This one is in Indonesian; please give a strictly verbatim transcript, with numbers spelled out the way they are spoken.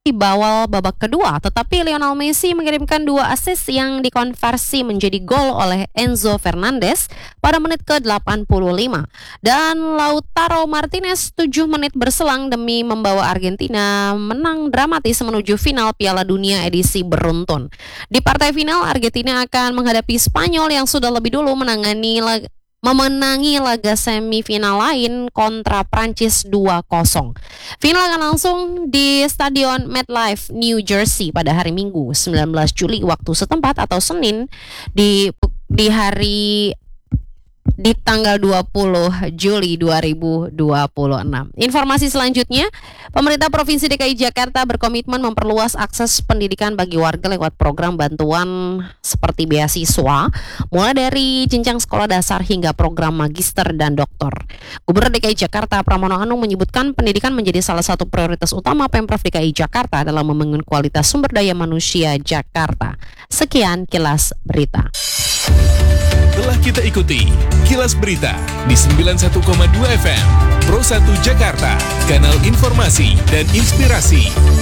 di bawah babak kedua, tetapi Lionel Messi mengirimkan dua assist yang dikonversi menjadi gol oleh Enzo Fernandez pada menit ke delapan puluh lima. Dan Lautaro Martinez tujuh menit berselang demi membawa Argentina menang dramatis menuju final Piala Dunia edisi beruntun. Di partai final, Argentina akan menghadapi Spanyol yang sudah lebih dulu menangani lag- memenangi laga semifinal lain kontra Prancis dua kosong. Final akan langsung di Stadion MetLife, New Jersey pada hari Minggu sembilan belas Juli waktu setempat atau Senin di di hari di tanggal dua puluh Juli dua ribu dua puluh enam. Informasi selanjutnya, pemerintah Provinsi D K I Jakarta berkomitmen memperluas akses pendidikan bagi warga lewat program bantuan seperti beasiswa, mulai dari jenjang sekolah dasar hingga program magister dan doktor. Gubernur D K I Jakarta Pramono Anung menyebutkan pendidikan menjadi salah satu prioritas utama Pemprov D K I Jakarta dalam membangun kualitas sumber daya manusia Jakarta. Sekian kilas berita. Telah kita ikuti Kilas Berita di sembilan puluh satu koma dua F M Pro satu Jakarta, kanal informasi dan inspirasi.